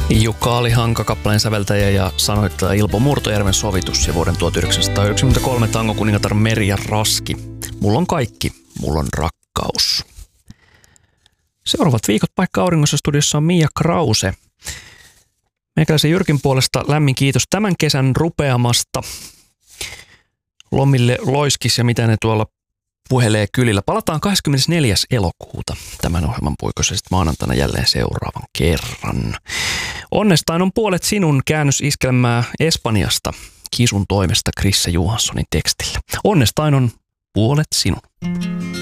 Jukka Alihanka, kappaleen säveltäjä ja sanoittaja Ilpo Murtojärven sovitus ja vuoden 1993 tangokuningatar Merja Raski. Mulla on kaikki, mulla on rakkaus. Seuraavat viikot paikka auringossa studiossa on Mia Krause. Meikäläisen Jyrkin puolesta lämmin kiitos tämän kesän rupeamasta. Lomille loiskis ja mitä ne tuolla puhelee kylillä. Palataan 24. elokuuta tämän ohjelman puikossa sitten maanantaina jälleen seuraavan kerran. Onnestaan on puolet sinun käännösiskelmää Espanjasta Kisun toimesta Krisse Johanssonin tekstillä. Onnestaan on puolet sinun.